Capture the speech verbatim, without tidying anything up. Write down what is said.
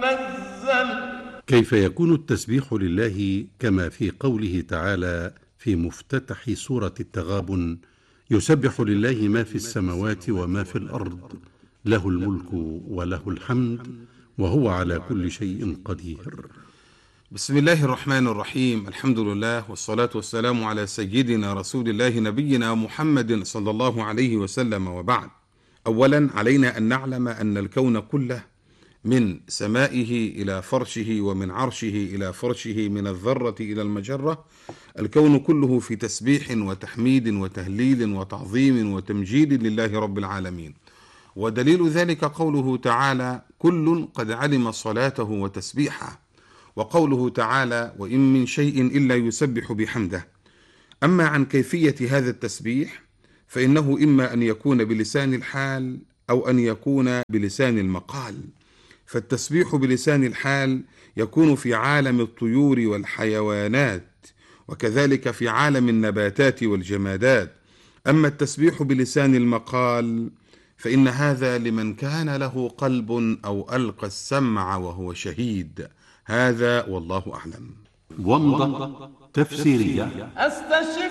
نزل. كيف يكون التسبيح لله كما في قوله تعالى في مفتتح سورة التغابن: يسبح لله ما في السماوات وما في الأرض، له الملك وله الحمد وهو على كل شيء قدير. بسم الله الرحمن الرحيم. الحمد لله والصلاة والسلام على سيدنا رسول الله نبينا محمد صلى الله عليه وسلم، وبعد. أولا علينا أن نعلم أن الكون كله من سمائه إلى فرشه ومن عرشه إلى فرشه، من الذرة إلى المجرة، الكون كله في تسبيح وتحميد وتهليل وتعظيم وتمجيد لله رب العالمين. ودليل ذلك قوله تعالى: كل قد علم صلاته وتسبيحه، وقوله تعالى: وإن من شيء إلا يسبح بحمده. أما عن كيفية هذا التسبيح فإنه إما أن يكون بلسان الحال أو أن يكون بلسان المقال. فالتسبيح بلسان الحال يكون في عالم الطيور والحيوانات، وكذلك في عالم النباتات والجمادات. أما التسبيح بلسان المقال فإن هذا لمن كان له قلب أو ألقى السمع وهو شهيد. هذا والله أعلم. ومضة تفسيرية.